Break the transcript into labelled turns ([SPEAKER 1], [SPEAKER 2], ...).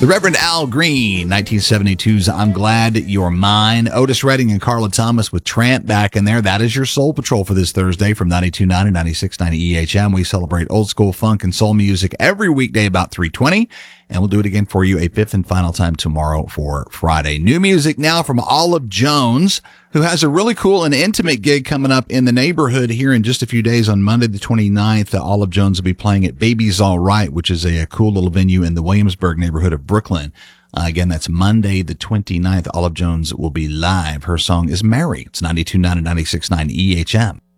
[SPEAKER 1] The Reverend Al Green, 1972's I'm Glad You're Mine. Otis Redding and Carla Thomas with Tramp back in there. That is your Soul Patrol for this Thursday from 92.9 and 96.9 EHM. We celebrate old school funk and soul music every weekday about 3:20. And we'll do it again for you a fifth and final time tomorrow for Friday. New music now from Olive Jones, who has a really cool and intimate gig coming up in the neighborhood here in just a few days. On Monday the 29th, Olive Jones will be playing at Baby's All Right, which is a cool little venue in the Williamsburg neighborhood of Brooklyn. Again, that's Monday the 29th. Olive Jones will be live. Her song is Mary. It's 92.9 and 96.9 EHM.